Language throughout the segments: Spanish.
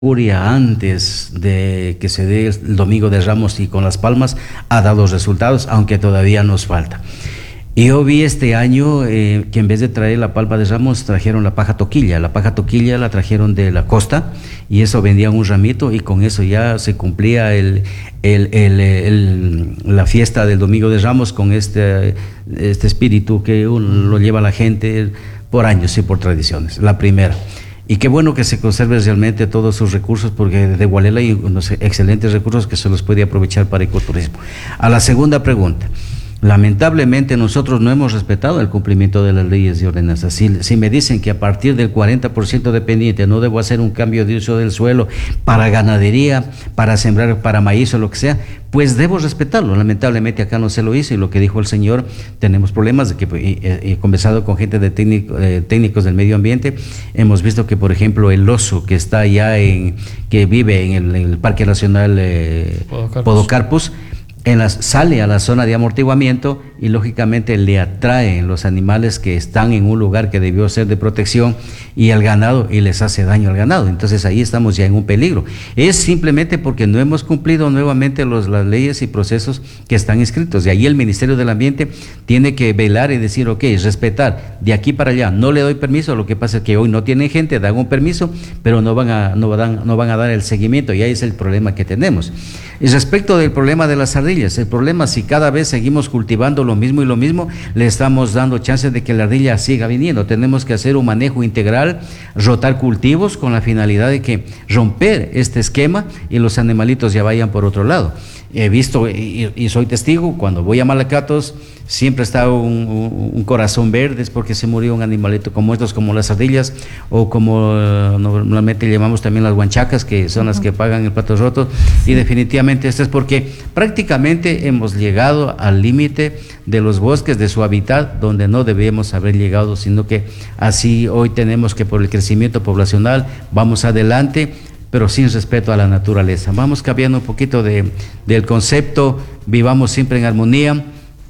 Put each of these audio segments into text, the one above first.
Curia antes de que se dé el Domingo de Ramos y con las palmas ha dado resultados, aunque todavía nos falta. Y yo vi este año que en vez de traer la palma de Ramos trajeron la paja toquilla. La paja toquilla la trajeron de la costa y eso vendían un ramito y con eso ya se cumplía la fiesta del Domingo de Ramos con este espíritu que lo lleva la gente por años y por tradiciones. La primera. Y qué bueno que se conserve realmente todos sus recursos, porque de Gualela hay unos excelentes recursos que se los puede aprovechar para ecoturismo. A la segunda pregunta. Lamentablemente nosotros no hemos respetado el cumplimiento de las leyes y ordenanzas. Si me dicen que a partir del 40% dependiente no debo hacer un cambio de uso del suelo para ganadería, para sembrar, para maíz o lo que sea, pues debo respetarlo. Lamentablemente acá no se lo hizo y lo que dijo el señor, tenemos problemas de que he conversado con gente de técnicos del medio ambiente, hemos visto que por ejemplo el oso que está allá que vive en el Parque Nacional Podocarpus, sale a la zona de amortiguamiento y lógicamente le atraen los animales que están en un lugar que debió ser de protección y al ganado, y les hace daño al ganado. Entonces ahí estamos ya en un peligro. Es simplemente porque no hemos cumplido nuevamente las leyes y procesos que están inscritos. Y ahí el Ministerio del Ambiente tiene que velar y decir, ok, respetar de aquí para allá. No le doy permiso, lo que pasa es que hoy no tienen gente, dan un permiso, pero no van a dar el seguimiento, y ahí es el problema que tenemos. Y respecto del problema de las ardillas, el problema, si cada vez seguimos cultivando lo mismo y lo mismo, le estamos dando chances de que la ardilla siga viniendo. Tenemos que hacer un manejo integral, rotar cultivos con la finalidad de que romper este esquema y los animalitos ya vayan por otro lado. He visto y soy testigo, cuando voy a Malacatos siempre está un corazón verde, es porque se murió un animalito como estos, como las ardillas, o como normalmente llamamos también las huanchacas, que son las que pagan el plato roto, y definitivamente esto es porque prácticamente hemos llegado al límite de los bosques, de su hábitat, donde no debemos haber llegado, sino que así hoy tenemos que por el crecimiento poblacional vamos adelante, pero sin respeto a la naturaleza. Vamos cambiando un poquito del concepto, vivamos siempre en armonía.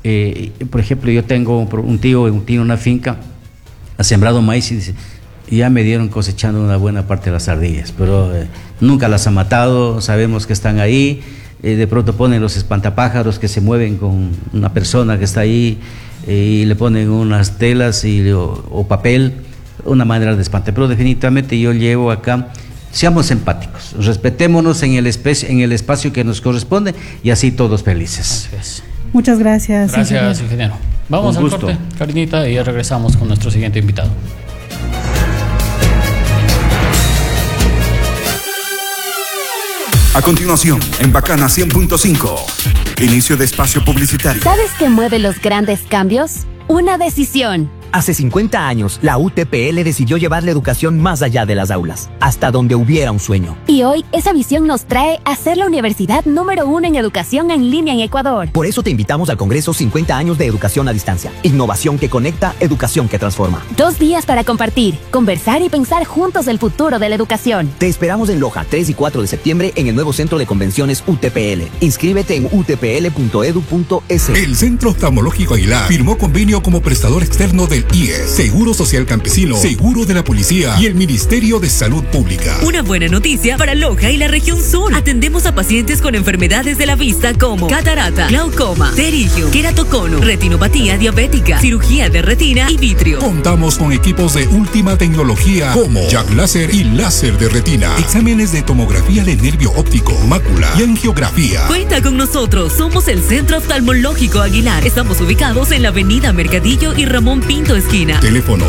Por ejemplo, yo tengo un tío tiene una finca, ha sembrado maíz y dice, ya me dieron cosechando una buena parte de las ardillas, pero nunca las ha matado, sabemos que están ahí, de pronto ponen los espantapájaros que se mueven con una persona que está ahí y le ponen unas telas o papel, una manera de espantar, pero definitivamente yo llevo acá. Seamos empáticos, respetémonos en el espacio que nos corresponde y así todos felices. Gracias. Muchas gracias. Gracias, ingeniero. Vamos al corte, Karinita, y ya regresamos con nuestro siguiente invitado. A continuación, en Bacana 100.5, inicio de espacio publicitario. ¿Sabes qué mueve los grandes cambios? Una decisión. Hace 50 años, la UTPL decidió llevar la educación más allá de las aulas, hasta donde hubiera un sueño. Y hoy, esa visión nos trae a ser la universidad número 1 en educación en línea en Ecuador. Por eso te invitamos al Congreso 50 años de educación a distancia. Innovación que conecta, educación que transforma. 2 días para compartir, conversar y pensar juntos el futuro de la educación. Te esperamos en Loja, 3 y 4 de septiembre, en el nuevo Centro de Convenciones UTPL. Inscríbete en utpl.edu.es. El Centro Oftalmológico Aguilar firmó convenio como prestador externo del IES, Seguro Social Campesino, Seguro de la Policía y el Ministerio de Salud Pública. Una buena noticia para Loja y la región sur. Atendemos a pacientes con enfermedades de la vista como catarata, glaucoma, pterigio, queratocono, retinopatía diabética, cirugía de retina y vitrio. Contamos con equipos de última tecnología como Jack Láser y láser de retina, exámenes de tomografía de nervio óptico, mácula y angiografía. Cuenta con nosotros, somos el Centro Oftalmológico Aguilar. Estamos ubicados en la avenida Mercadillo y Ramón Pinto esquina. Teléfono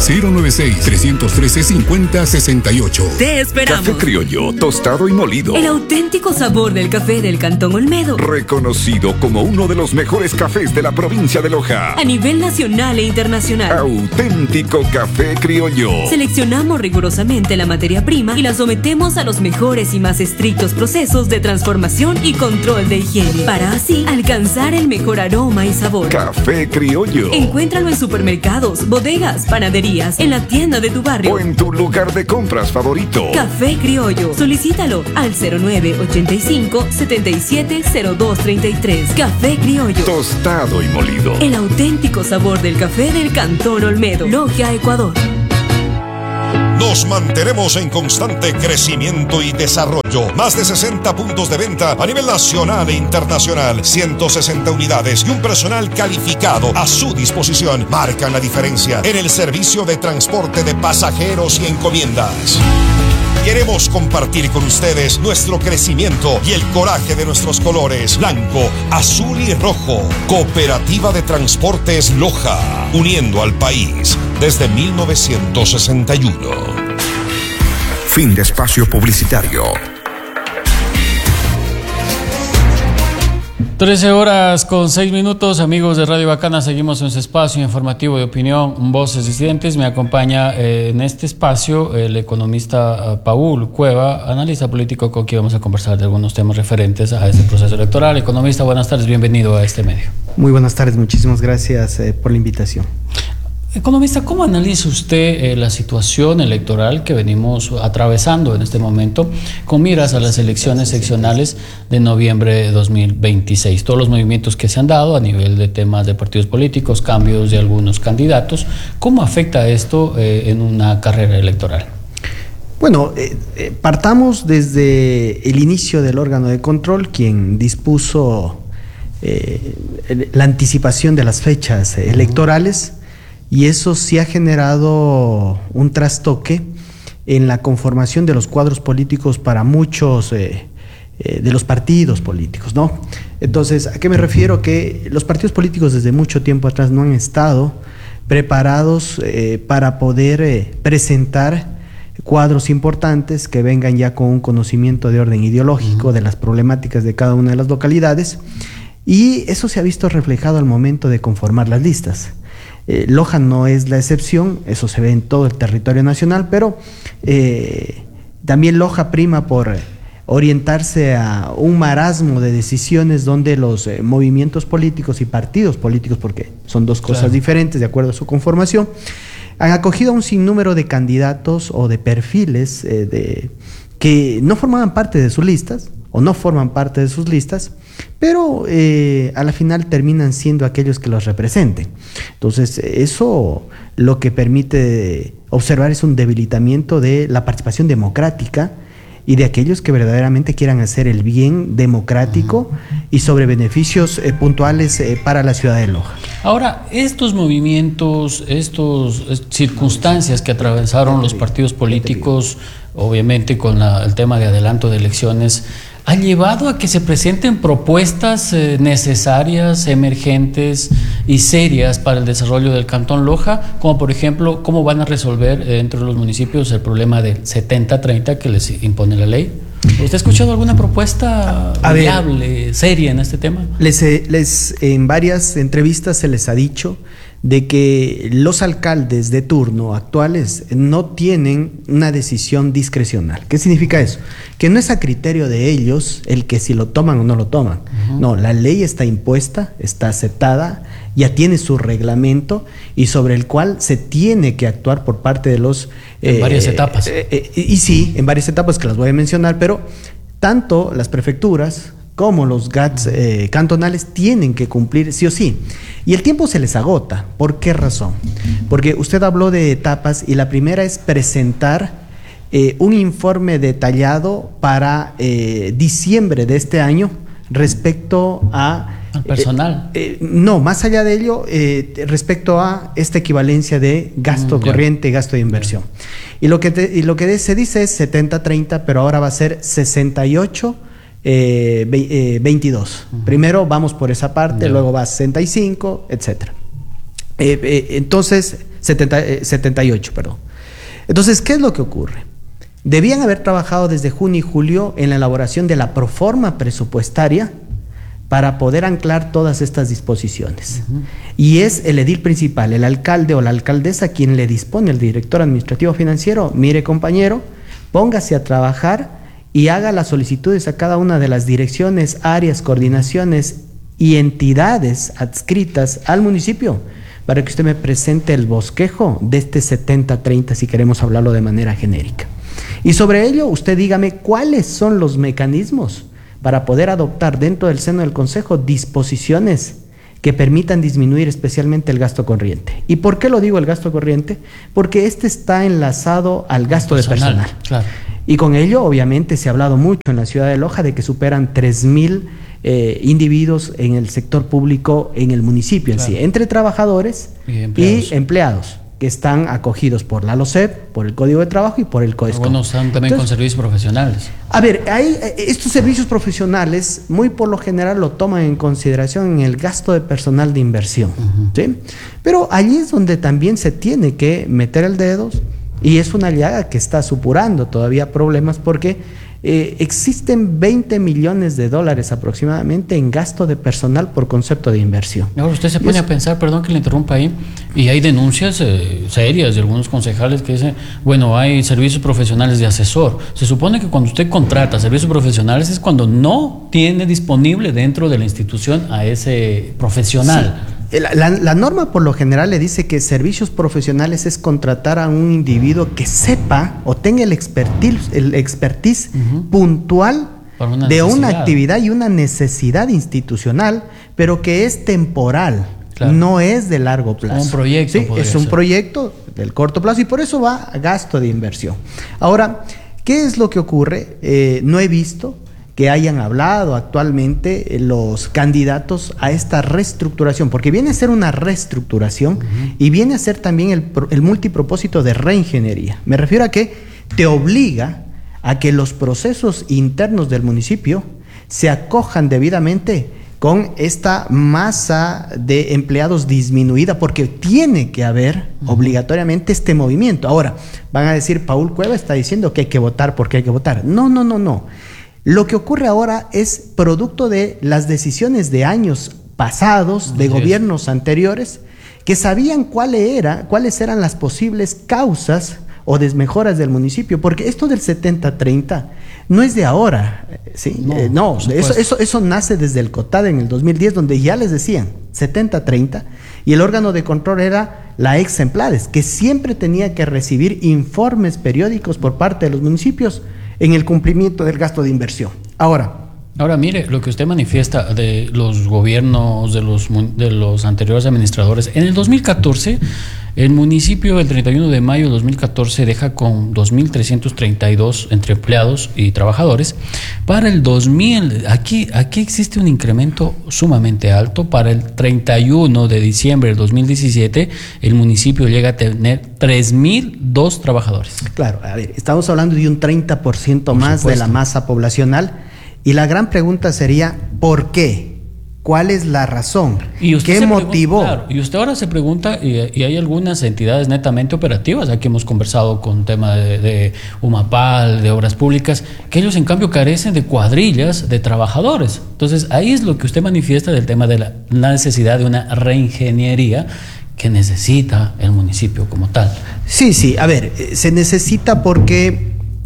096-313-5068. Te esperamos. Café criollo, tostado y molido. El auténtico sabor del café del Cantón Olmedo. Reconocido como uno de los mejores cafés de la provincia de Loja. A nivel nacional e internacional. Auténtico café criollo. Seleccionamos rigurosamente la materia prima y la sometemos a los mejores y más estrictos procesos de transformación y control de higiene, para así alcanzar el mejor aroma y sabor. Café criollo. Encuéntralo en supermercados, bodegas, panaderías, en la tienda de tu barrio o en tu lugar de compras favorito. Café Criollo. Solicítalo al 0985-770233. Café Criollo. Tostado y molido. El auténtico sabor del café del Cantón Olmedo. Logia, Ecuador. Nos mantenemos en constante crecimiento y desarrollo. Más de 60 puntos de venta a nivel nacional e internacional, 160 unidades y un personal calificado a su disposición marcan la diferencia en el servicio de transporte de pasajeros y encomiendas. Queremos compartir con ustedes nuestro crecimiento y el coraje de nuestros colores blanco, azul y rojo. Cooperativa de Transportes Loja, uniendo al país desde 1961. Fin de espacio publicitario. 13:06, amigos de Radio Bacana. Seguimos en su espacio informativo de opinión, Voces Disidentes. Me acompaña en este espacio el economista Paul Cueva, analista político, con quien vamos a conversar de algunos temas referentes a este proceso electoral. Economista, buenas tardes, bienvenido a este medio. Muy buenas tardes, muchísimas gracias por la invitación. Economista, ¿cómo analiza usted la situación electoral que venimos atravesando en este momento con miras a las elecciones seccionales de noviembre de 2026? Todos los movimientos que se han dado a nivel de temas de partidos políticos, cambios de algunos candidatos, ¿cómo afecta esto en una carrera electoral? Bueno, partamos desde el inicio del órgano de control, quien dispuso la anticipación de las fechas electorales. Y eso sí ha generado un trastoque en la conformación de los cuadros políticos para muchos de los partidos políticos, ¿no? Entonces, ¿a qué me refiero? Que los partidos políticos desde mucho tiempo atrás no han estado preparados para poder presentar cuadros importantes que vengan ya con un conocimiento de orden ideológico de las problemáticas de cada una de las localidades, y eso se ha visto reflejado al momento de conformar las listas. Loja no es la excepción, eso se ve en todo el territorio nacional, pero también Loja prima por orientarse a un marasmo de decisiones donde los movimientos políticos y partidos políticos, porque son dos cosas diferentes de acuerdo a su conformación, han acogido a un sinnúmero de candidatos o de perfiles que no formaban parte de sus listas o no forman parte de sus listas, pero a la final terminan siendo aquellos que los representen. Entonces, eso lo que permite observar es un debilitamiento de la participación democrática y de aquellos que verdaderamente quieran hacer el bien democrático y sobre beneficios puntuales para la ciudad de Loja. Ahora, estos movimientos, estas circunstancias que atravesaron los partidos políticos, obviamente con el tema de adelanto de elecciones, ¿ha llevado a que se presenten propuestas necesarias, emergentes y serias para el desarrollo del Cantón Loja? Como por ejemplo, ¿cómo van a resolver dentro de los municipios el problema del 70-30 que les impone la ley? ¿Usted ha escuchado alguna propuesta viable, seria en este tema? En varias entrevistas se les ha dicho de que los alcaldes de turno actuales no tienen una decisión discrecional. ¿Qué significa eso? Que no es a criterio de ellos el que si lo toman o no lo toman. No, la ley está impuesta, está aceptada, ya tiene su reglamento y sobre el cual se tiene que actuar por parte de los... en varias etapas. Y sí, en varias etapas que las voy a mencionar, pero tanto las prefecturas como los GATS cantonales tienen que cumplir sí o sí. Y el tiempo se les agota. ¿Por qué razón? Porque usted habló de etapas y la primera es presentar un informe detallado para diciembre de este año respecto a... al personal. No, más allá de ello, respecto a esta equivalencia de gasto corriente y gasto de inversión. Y lo que se dice es 70-30, pero ahora va a ser 68 22. Primero vamos por esa parte, luego va a 65, etcétera. Entonces 78, perdón. Entonces, ¿qué es lo que ocurre? Debían haber trabajado desde junio y julio en la elaboración de la proforma presupuestaria para poder anclar todas estas disposiciones. Y es el edil principal, el alcalde o la alcaldesa, quien le dispone al director administrativo financiero: mire, compañero, póngase a trabajar y haga las solicitudes a cada una de las direcciones, áreas, coordinaciones y entidades adscritas al municipio para que usted me presente el bosquejo de este 70-30, si queremos hablarlo de manera genérica. Y sobre ello, usted dígame cuáles son los mecanismos para poder adoptar dentro del seno del Consejo disposiciones que permitan disminuir especialmente el gasto corriente. ¿Y por qué lo digo el gasto corriente? Porque este está enlazado al gasto de personal. Claro. Y con ello, obviamente, se ha hablado mucho en la ciudad de Loja de que superan 3.000 individuos en el sector público en el municipio en sí, entre trabajadores y empleados que están acogidos por la LOCEP, por el Código de Trabajo y por el COESCO. Bueno, están también con servicios profesionales. A ver, estos servicios profesionales muy por lo general lo toman en consideración en el gasto de personal de inversión, ¿sí? Pero allí es donde también se tiene que meter el dedo y es una llaga que está supurando todavía problemas porque existen 20 millones de dólares aproximadamente en gasto de personal por concepto de inversión. Ahora usted se pone a pensar, perdón que le interrumpa ahí, y hay denuncias serias de algunos concejales que dicen, bueno, hay servicios profesionales de asesor. Se supone que cuando usted contrata servicios profesionales es cuando no tiene disponible dentro de la institución a ese profesional. Sí. La norma por lo general le dice que servicios profesionales es contratar a un individuo que sepa o tenga el expertise puntual de una actividad y una necesidad institucional, pero que es temporal, no es de largo plazo. Un proyecto. ¿Sí? Es un proyecto del corto plazo y por eso va a gasto de inversión. Ahora, ¿qué es lo que ocurre? No he visto que hayan hablado actualmente los candidatos a esta reestructuración, porque viene a ser una reestructuración y viene a ser también el multipropósito de reingeniería. Me refiero a que te obliga a que los procesos internos del municipio se acojan debidamente con esta masa de empleados disminuida, porque tiene que haber obligatoriamente este movimiento. Ahora, van a decir, Paul Cueva está diciendo que hay que votar porque hay que votar. No. Lo que ocurre ahora es producto de las decisiones de años pasados, de gobiernos anteriores, que sabían cuáles eran las posibles causas o desmejoras del municipio, porque esto del 70-30 no es de ahora, ¿sí? Eso nace desde el COTAD en el 2010, donde ya les decían 70-30, y el órgano de control era la ex Semplades, que siempre tenía que recibir informes periódicos por parte de los municipios en el cumplimiento del gasto de inversión. Ahora mire, lo que usted manifiesta de los gobiernos, de los anteriores administradores. En el 2014, el municipio, el 31 de mayo de 2014, deja con 2.332 entre empleados y trabajadores. Para el 2000, aquí existe un incremento sumamente alto. Para el 31 de diciembre del 2017, el municipio llega a tener 3.002 trabajadores. Claro, a ver, estamos hablando de un 30% más de la masa poblacional. Y la gran pregunta sería, ¿por qué? ¿Cuál es la razón? ¿Qué motivó? Claro, y usted ahora se pregunta, y hay algunas entidades netamente operativas, aquí hemos conversado con tema de UMAPAL, de obras públicas, que ellos en cambio carecen de cuadrillas de trabajadores. Entonces ahí es lo que usted manifiesta del tema de la necesidad de una reingeniería que necesita el municipio como tal. Sí, a ver, se necesita porque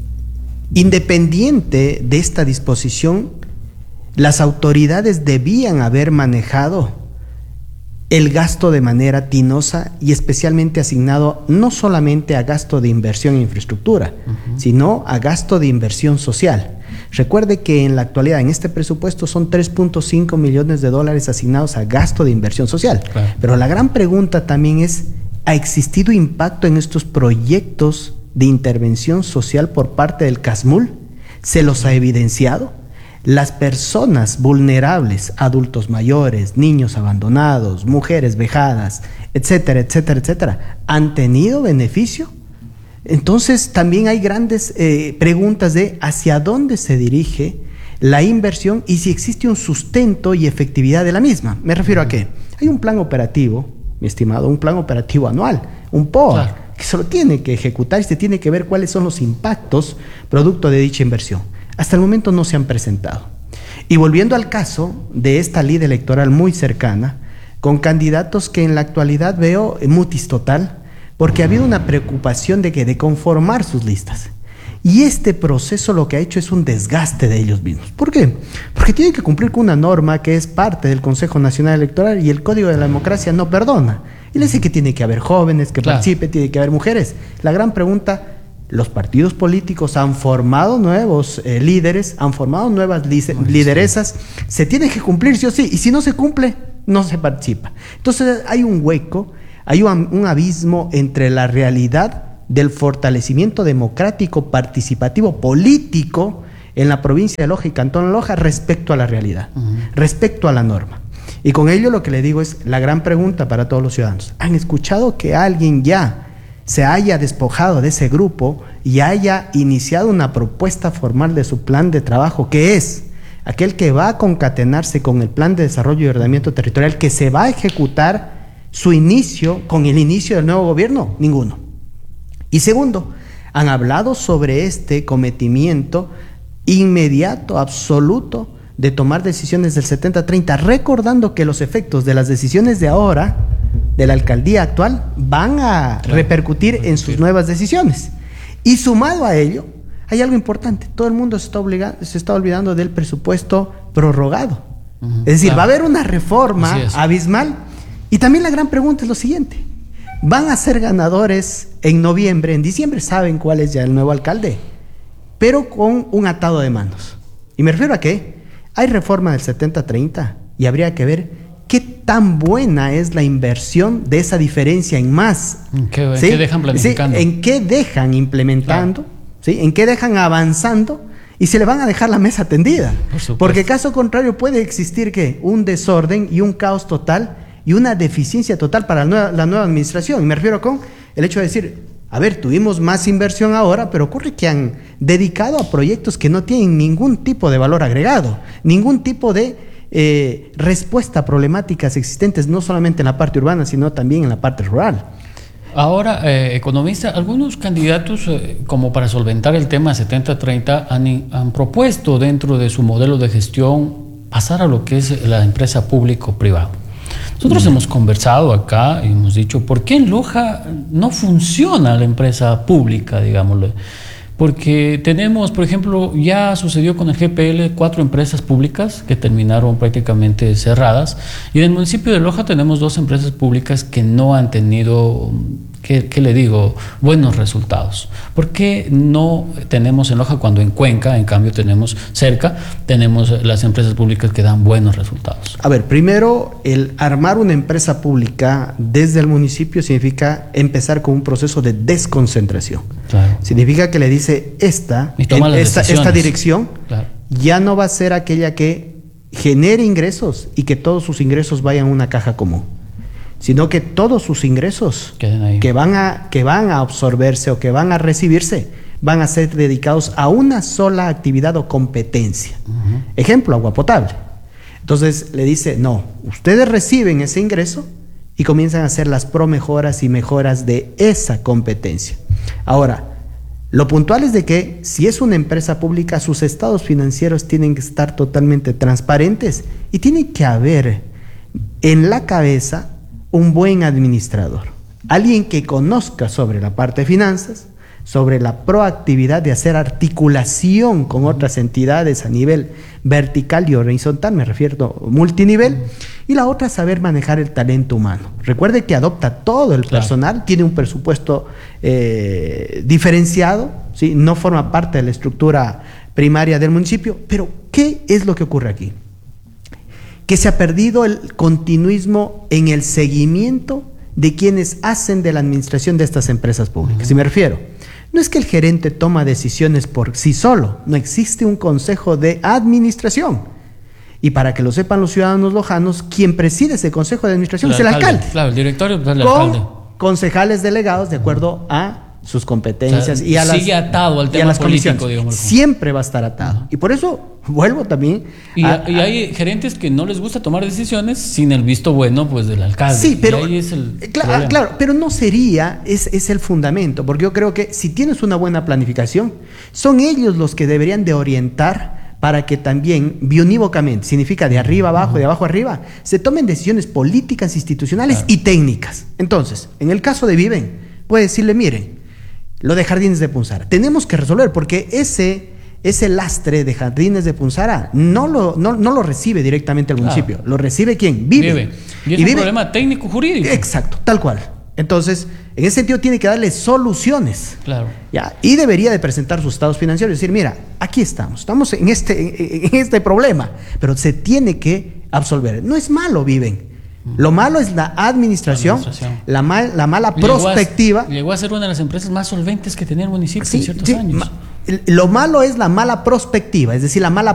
independiente de esta disposición, las autoridades debían haber manejado el gasto de manera tinosa y especialmente asignado no solamente a gasto de inversión en infraestructura, sino a gasto de inversión social. Recuerde que en la actualidad, en este presupuesto, son 3.5 millones de dólares asignados a gasto de inversión social. Claro. Pero la gran pregunta también es, ¿ha existido impacto en estos proyectos de intervención social por parte del CASMUL? ¿Se los ha evidenciado? Las personas vulnerables, adultos mayores, niños abandonados, mujeres vejadas, etcétera, ¿han tenido beneficio? Entonces también hay grandes preguntas de hacia dónde se dirige la inversión y si existe un sustento y efectividad de la misma. ¿Me refiero a qué? Hay un plan operativo, mi estimado, un plan operativo anual, un POA. Claro, que se lo tiene que ejecutar y se tiene que ver cuáles son los impactos producto de dicha inversión. Hasta el momento no se han presentado. Y volviendo al caso de esta lid electoral muy cercana, con candidatos que en la actualidad veo mutis total, porque ha habido una preocupación de conformar sus listas. Y este proceso lo que ha hecho es un desgaste de ellos mismos. ¿Por qué? Porque tienen que cumplir con una norma que es parte del Consejo Nacional Electoral y el Código de la Democracia no perdona. Y le dice que tiene que haber jóvenes que participen, tiene que haber mujeres. La gran pregunta, los partidos políticos han formado nuevos líderes, han formado nuevas lideresas, se tiene que cumplir sí o sí, y si no se cumple, no se participa. Entonces hay un hueco, hay un abismo entre la realidad del fortalecimiento democrático, participativo, político en la provincia de Loja y Cantón Loja respecto a la realidad, respecto a la norma. Y con ello lo que le digo es la gran pregunta para todos los ciudadanos. ¿Han escuchado que alguien ya se haya despojado de ese grupo y haya iniciado una propuesta formal de su plan de trabajo, que es aquel que va a concatenarse con el plan de desarrollo y ordenamiento territorial, que se va a ejecutar su inicio con el inicio del nuevo gobierno? Ninguno. Y segundo, han hablado sobre este cometimiento inmediato, absoluto, de tomar decisiones del 70-30, recordando que los efectos de las decisiones de ahora, de la alcaldía actual, van a repercutir en sus nuevas decisiones. Y sumado a ello, hay algo importante: todo el mundo se está olvidando del presupuesto prorrogado. Es decir, va a haber una reforma abismal. Y también la gran pregunta es lo siguiente: van a ser ganadores en noviembre, en diciembre saben cuál es ya el nuevo alcalde, pero con un atado de manos. Y me refiero a que hay reforma del 70-30 y habría que ver qué tan buena es la inversión de esa diferencia en más. ¿En qué dejan planificando? ¿Sí? ¿En qué dejan implementando? Claro. ¿Sí? ¿En qué dejan avanzando? Y se le van a dejar la mesa tendida. Porque caso contrario puede existir ¿qué? Un desorden y un caos total y una deficiencia total para la nueva administración. Y me refiero con el hecho de decir, a ver, tuvimos más inversión ahora, pero ocurre que han dedicado a proyectos que no tienen ningún tipo de valor agregado, ningún tipo de respuesta a problemáticas existentes, no solamente en la parte urbana, sino también en la parte rural. Ahora, economista, algunos candidatos, como para solventar el tema 70-30, han propuesto dentro de su modelo de gestión pasar a lo que es la empresa público-privado. Nosotros hemos conversado acá y hemos dicho, ¿por qué en Loja no funciona la empresa pública, digámoslo? Porque tenemos, por ejemplo, ya sucedió con el GPL 4 empresas públicas que terminaron prácticamente cerradas, y en el municipio de Loja tenemos 2 empresas públicas que no han tenido, ¿qué le digo?, buenos resultados. ¿Por qué no tenemos en Loja cuando en Cuenca, en cambio tenemos cerca, tenemos las empresas públicas que dan buenos resultados? A ver, primero, el armar una empresa pública desde el municipio significa empezar con un proceso de desconcentración. Claro. Significa que le dice esta dirección ya no va a ser aquella que genere ingresos y que todos sus ingresos vayan a una caja común, sino que todos sus ingresos que van a absorberse o que van a recibirse van a ser dedicados a una sola actividad o competencia. Ejemplo, agua potable. Entonces le dice, no, ustedes reciben ese ingreso y comienzan a hacer las mejoras y mejoras de esa competencia. Ahora, lo puntual es de que si es una empresa pública, sus estados financieros tienen que estar totalmente transparentes y tiene que haber en la cabeza un buen administrador, alguien que conozca sobre la parte de finanzas, sobre la proactividad de hacer articulación con otras entidades a nivel vertical y horizontal, me refiero multinivel, y la otra saber manejar el talento humano. Recuerde que adopta todo el personal, tiene un presupuesto diferenciado, ¿sí? No forma parte de la estructura primaria del municipio, pero ¿qué es lo que ocurre aquí? Que se ha perdido el continuismo en el seguimiento de quienes hacen de la administración de estas empresas públicas. Y me refiero, no es que el gerente toma decisiones por sí solo, no existe un consejo de administración. Y para que lo sepan los ciudadanos lojanos, quien preside ese consejo de administración es el alcalde. Claro, el directorio es el alcalde. Con concejales delegados de acuerdo a sus competencias, o sea, y a las, sigue atado al tema político, digamos. Siempre va a estar atado. Y por eso vuelvo también y hay gerentes que no les gusta tomar decisiones sin el visto bueno pues del alcalde. Sí, pero ahí es claro, pero no sería es el fundamento, porque yo creo que si tienes una buena planificación, son ellos los que deberían de orientar para que también bionívocamente, significa de arriba abajo, de abajo arriba, se tomen decisiones políticas, institucionales y técnicas. Entonces, en el caso de Viven, puede decirle, miren, lo de Jardines de Punzara tenemos que resolver, porque ese lastre de Jardines de Punzara no lo recibe directamente el municipio, lo recibe ¿quién? Vive. Y es un problema técnico jurídico. Exacto, tal cual. Entonces, en ese sentido tiene que darle soluciones. Claro. ¿Ya? Y debería de presentar sus estados financieros y decir, mira, aquí estamos en este problema, pero se tiene que absolver. No es malo, Viven. Lo malo es la administración. La mala prospectiva. Llegó a ser una de las empresas más solventes que tenía el municipio en ciertos años. Lo malo es la mala prospectiva, es decir, la mala